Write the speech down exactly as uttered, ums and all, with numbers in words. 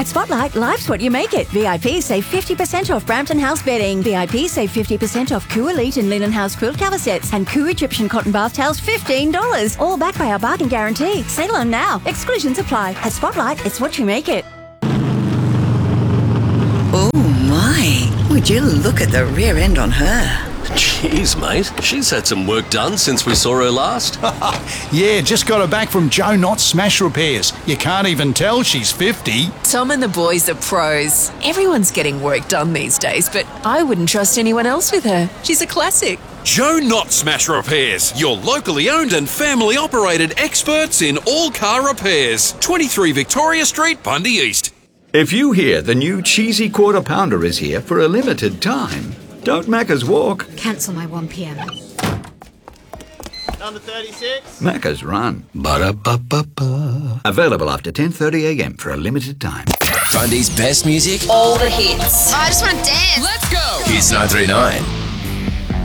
At Spotlight, life's what you make it. V I P save fifty percent off Brampton House bedding. V I P save fifty percent off Coo Elite and Linen House quilt cover sets. And Coo Egyptian cotton bath towels, fifteen dollars. All backed by our bargain guarantee. Sale on now. Exclusions apply. At Spotlight, it's what you make it. Oh my, would you look at the rear end on her? Jeez, mate, she's had some work done since we saw her last. Yeah, just got her back from Joe Knott Smash Repairs. You can't even tell she's fifty. Tom and the boys are pros. Everyone's getting work done these days, but I wouldn't trust anyone else with her. She's a classic. Joe Knott Smash Repairs, your locally owned and family operated experts in all car repairs. twenty-three Victoria Street, Bundy East. If you hear the new cheesy quarter pounder is here for a limited time, don't Macca's walk. Cancel my one p.m. Number thirty-six. Macca's run. Ba-da-ba-ba-ba. Available after ten thirty a m for a limited time. Bundy's best music. All the hits. I just want to dance. Let's go. Hits nine three nine.